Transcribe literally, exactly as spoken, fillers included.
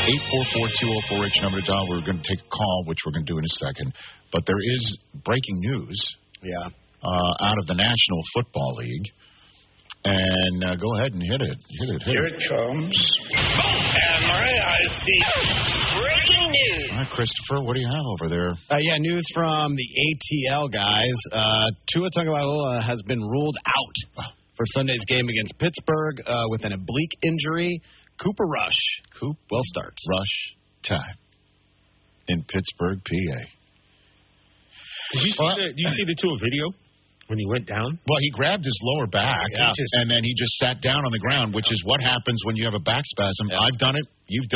eight four four, two oh four, Rich number to dial. We're going to take a call, which we're going to do in a second. But there is breaking news yeah. uh, out of the National Football League. And uh, go ahead and hit it. Hit it, hit Here it. it comes. And my eyes see breaking news. All right, Christopher, what do you have over there? Uh, yeah, news from the A T L guys. Uh, Tua Tagovailoa has been ruled out for Sunday's game against Pittsburgh uh, with an oblique injury. Cooper Rush. Coop will start. Rush time in Pittsburgh, P A. Did you see well, the? Did you see the Tua video when he went down? Well, he grabbed his lower back, yeah. and then he just sat down on the ground, which is what happens when you have a back spasm. Yeah. I've done it. You've done